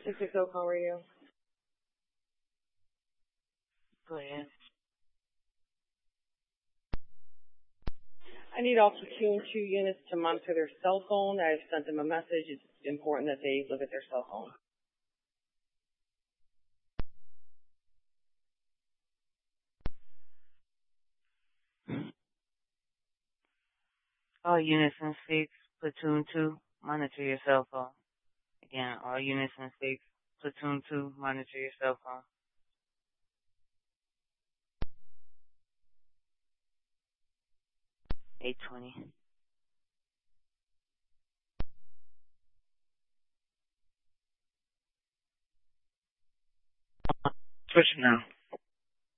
660 call radio. Go ahead. I need all Platoon 2 units to monitor their cell phone. I've sent them a message. It's important that they look at their cell phone. All units in 6, Platoon 2, monitor your cell phone. Again, all units in 6, Platoon 2, monitor your cell phone. 820. Switch now.